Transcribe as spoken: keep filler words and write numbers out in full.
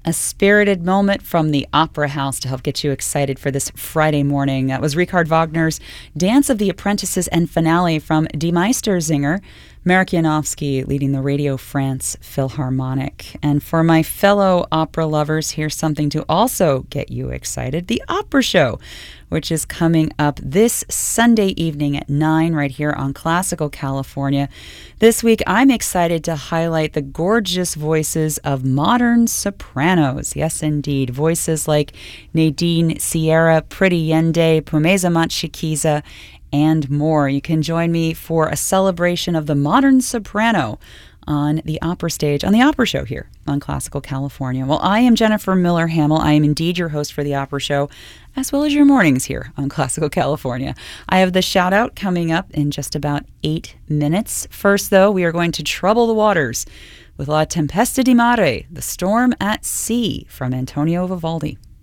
A spirited moment from the Opera House to help get you excited for this Friday morning. That was Richard Wagner's Dance of the Apprentices and finale from Die Meistersinger, Marek Janowski leading the Radio France Philharmonic. And for my fellow opera lovers, here's something to also get you excited. The Opera Show, which is coming up this Sunday evening at nine right here on Classical California. This week, I'm excited to highlight the gorgeous voices of modern sopranos. Yes, indeed. Voices like Nadine Sierra, Pretty Yende, Pumeza Matshikiza, and more. You can join me for a celebration of the modern soprano on the opera stage, on the Opera Show here on Classical California. Well, I am Jennifer Miller Hamill. I am indeed your host for the Opera Show, as well as your mornings here on Classical California. I have the shout out coming up in just about eight minutes. First, though, we are going to trouble the waters with La Tempesta di Mare, The Storm at Sea, from Antonio Vivaldi.